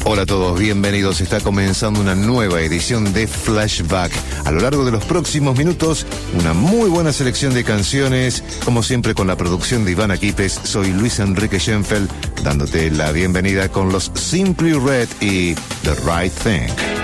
Hola a todos, bienvenidos. Está comenzando una nueva edición de Flashback. A lo largo de los próximos minutos, una muy buena selección de canciones. Como siempre, con la producción de Iván Aquipes, soy Luis Enrique Schenfeld, dándote la bienvenida con los Simply Red y The Right Thing.